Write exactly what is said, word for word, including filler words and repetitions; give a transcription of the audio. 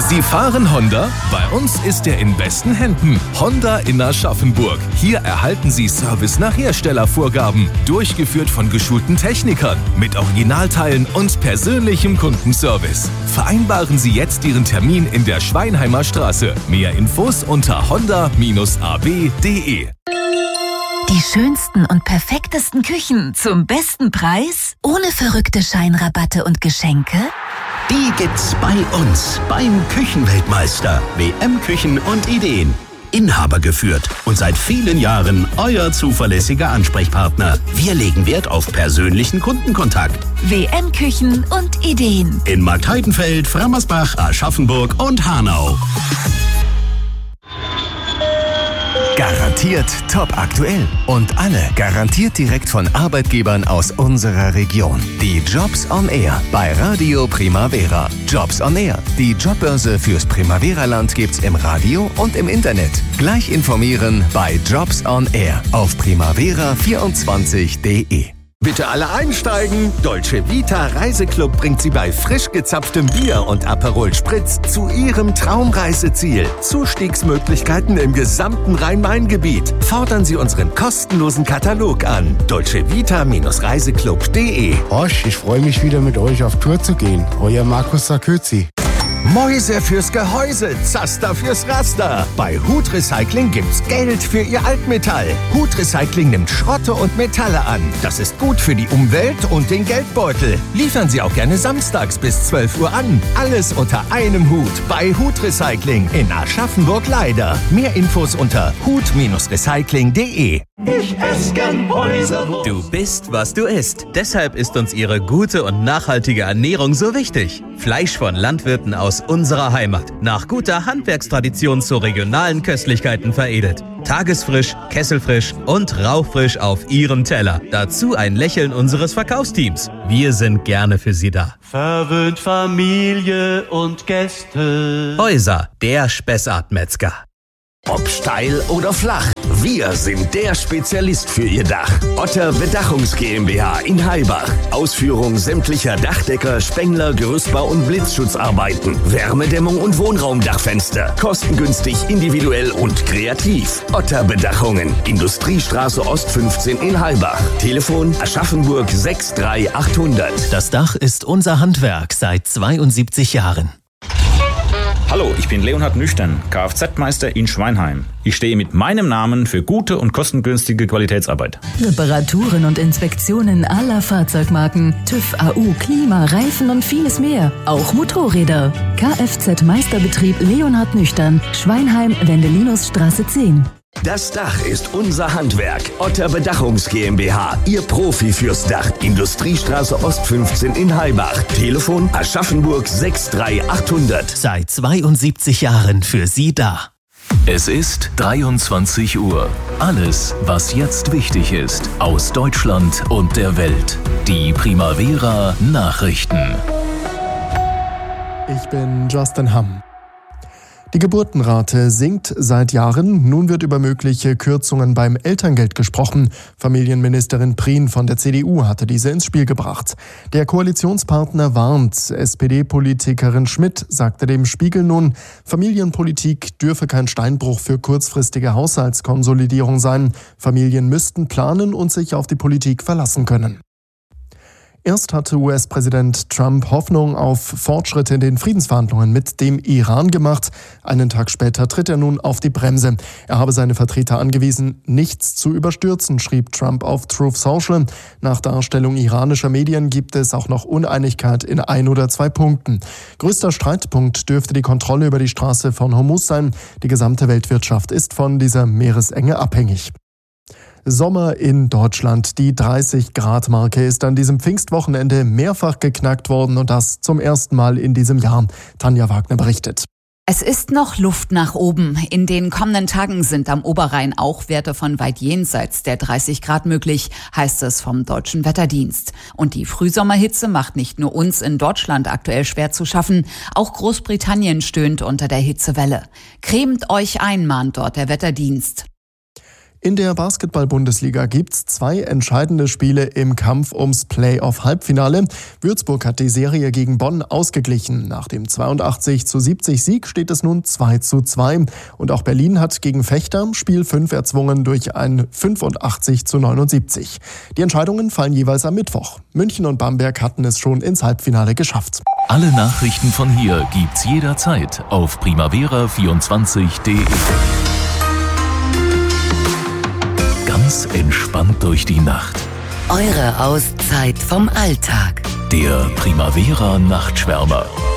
Sie fahren Honda? Bei uns ist er in besten Händen. Honda in Aschaffenburg. Hier erhalten Sie Service nach Herstellervorgaben, durchgeführt von geschulten Technikern, mit Originalteilen und persönlichem Kundenservice. Vereinbaren Sie jetzt Ihren Termin in der Schweinheimer Straße. Mehr Infos unter honda Bindestrich a b punkt d e. Die schönsten und perfektesten Küchen zum besten Preis? Ohne verrückte Scheinrabatte und Geschenke? Die gibt's bei uns, beim Küchenweltmeister. W M Küchen und Ideen. Inhaber geführt und seit vielen Jahren euer zuverlässiger Ansprechpartner. Wir legen Wert auf persönlichen Kundenkontakt. W M Küchen und Ideen. In Marktheidenfeld, Frammersbach, Aschaffenburg und Hanau. Garantiert top aktuell und alle garantiert direkt von Arbeitgebern aus unserer Region. Die Jobs on Air bei Radio Primavera. Jobs on Air. Die Jobbörse fürs Primavera-Land gibt's im Radio und im Internet. Gleich informieren bei Jobs on Air auf primavera vierundzwanzig punkt d e. Bitte alle einsteigen. Dolce Vita Reiseclub bringt Sie bei frisch gezapftem Bier und Aperol Spritz zu Ihrem Traumreiseziel. Zustiegsmöglichkeiten im gesamten Rhein-Main-Gebiet. Fordern Sie unseren kostenlosen Katalog an. dolce vita Reiseclub punkt d e. Osch, ich freue mich wieder mit euch auf Tour zu gehen. Euer Markus Sarkozy. Mäuse fürs Gehäuse, Zaster fürs Raster. Bei Hut Recycling gibt's Geld für Ihr Altmetall. Hut Recycling nimmt Schrotte und Metalle an. Das ist gut für die Umwelt und den Geldbeutel. Liefern Sie auch gerne samstags bis zwölf Uhr an. Alles unter einem Hut bei Hut Recycling in Aschaffenburg-Leider. Mehr Infos unter hut recycling punkt d e. Ich esse gern Häuserwurst. Du bist, was du isst. Deshalb ist uns ihre gute und nachhaltige Ernährung so wichtig. Fleisch von Landwirten aus unserer Heimat. Nach guter Handwerkstradition zu regionalen Köstlichkeiten veredelt. Tagesfrisch, kesselfrisch und rauchfrisch auf Ihrem Teller. Dazu ein Lächeln unseres Verkaufsteams. Wir sind gerne für Sie da. Verwöhnt Familie und Gäste. Häuser, der Spessart-Metzger. Ob steil oder flach, wir sind der Spezialist für Ihr Dach. Otter Bedachungs GmbH in Heilbach. Ausführung sämtlicher Dachdecker, Spengler, Gerüstbau und Blitzschutzarbeiten. Wärmedämmung und Wohnraumdachfenster. Kostengünstig, individuell und kreativ. Otter Bedachungen. Industriestraße Ost fünfzehn in Heilbach. Telefon Aschaffenburg sechs drei achthundert. Das Dach ist unser Handwerk seit zweiundsiebzig Jahren. Hallo, ich bin Leonhard Nüchtern, Kfz-Meister in Schweinheim. Ich stehe mit meinem Namen für gute und kostengünstige Qualitätsarbeit. Reparaturen und Inspektionen aller Fahrzeugmarken, TÜV, A U, Klima, Reifen und vieles mehr. Auch Motorräder. Kfz-Meisterbetrieb Leonhard Nüchtern, Schweinheim, Wendelinusstraße zehn. Das Dach ist unser Handwerk. Otter Bedachungs GmbH, Ihr Profi fürs Dach. Industriestraße Ost fünfzehn in Heilbach. Telefon Aschaffenburg sechs drei achthundert. Seit zweiundsiebzig Jahren für Sie da. Es ist dreiundzwanzig Uhr. Alles, was jetzt wichtig ist, aus Deutschland und der Welt. Die Primavera Nachrichten. Ich bin Justin Hamm. Die Geburtenrate sinkt seit Jahren. Nun wird über mögliche Kürzungen beim Elterngeld gesprochen. Familienministerin Prien von der C D U hatte diese ins Spiel gebracht. Der Koalitionspartner warnt. S P D-Politikerin Schmidt sagte dem Spiegel nun, Familienpolitik dürfe kein Steinbruch für kurzfristige Haushaltskonsolidierung sein. Familien müssten planen und sich auf die Politik verlassen können. Erst hatte U S-Präsident Trump Hoffnung auf Fortschritte in den Friedensverhandlungen mit dem Iran gemacht. Einen Tag später tritt er nun auf die Bremse. Er habe seine Vertreter angewiesen, nichts zu überstürzen, schrieb Trump auf Truth Social. Nach Darstellung iranischer Medien gibt es auch noch Uneinigkeit in ein oder zwei Punkten. Größter Streitpunkt dürfte die Kontrolle über die Straße von Hormuz sein. Die gesamte Weltwirtschaft ist von dieser Meeresenge abhängig. Sommer in Deutschland. Die dreißig-Grad-Marke ist an diesem Pfingstwochenende mehrfach geknackt worden und das zum ersten Mal in diesem Jahr. Tanja Wagner berichtet. Es ist noch Luft nach oben. In den kommenden Tagen sind am Oberrhein auch Werte von weit jenseits der dreißig Grad möglich, heißt es vom Deutschen Wetterdienst. Und die Frühsommerhitze macht nicht nur uns in Deutschland aktuell schwer zu schaffen, auch Großbritannien stöhnt unter der Hitzewelle. Cremt euch ein, mahnt dort der Wetterdienst. In der Basketball-Bundesliga gibt's zwei entscheidende Spiele im Kampf ums Playoff-Halbfinale. Würzburg hat die Serie gegen Bonn ausgeglichen. Nach dem zweiundachtzig zu siebzig Sieg steht es nun zwei zu zwei. Und auch Berlin hat gegen Fechter Spiel fünf erzwungen durch ein fünfundachtzig zu neunundsiebzig. Die Entscheidungen fallen jeweils am Mittwoch. München und Bamberg hatten es schon ins Halbfinale geschafft. Alle Nachrichten von hier gibt's jederzeit auf primavera vierundzwanzig punkt de. Ganz entspannt durch die Nacht. Eure Auszeit vom Alltag. Der Primavera Nachtschwärmer.